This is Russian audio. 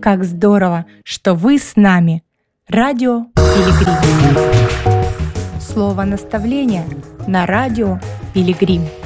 Как здорово, что вы с нами. Радио Пилигрим. Слово наставления на радио Пилигрим.